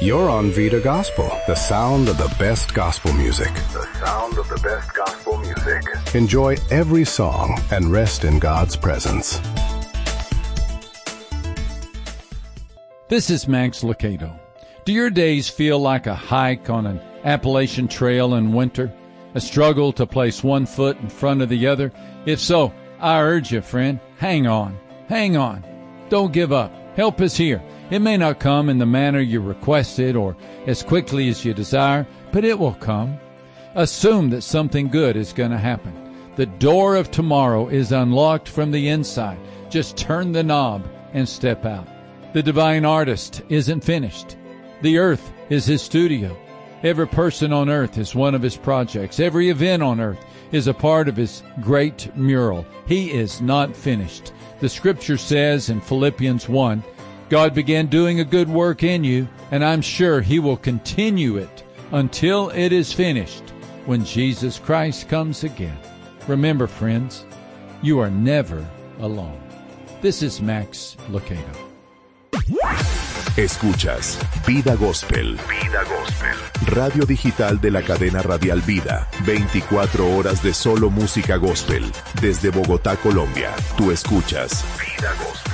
You're on Vida Gospel, the sound of the best gospel music. The sound of the best gospel music. Enjoy every song and rest in God's presence. This is Max Lucado. Do your days feel like a hike on an Appalachian trail in winter? A struggle to place one foot in front of the other? If so, I urge you, friend, hang on. Hang on. Don't give up. Help is here. It may not come in the manner you requested or as quickly as you desire, but it will come. Assume that something good is going to happen. The door of tomorrow is unlocked from the inside. Just turn the knob and step out. The divine artist isn't finished. The earth is his studio. Every person on earth is one of his projects. Every event on earth is a part of his great mural. He is not finished. The scripture says in Philippians 1, God began doing a good work in you, and I'm sure he will continue it until it is finished when Jesus Christ comes again. Remember, friends, you are never alone. This is Max Lucado. Escuchas Vida Gospel. Vida Gospel. Radio digital de la cadena radial Vida. 24 horas de solo música gospel. Desde Bogotá, Colombia. Tú escuchas Vida Gospel.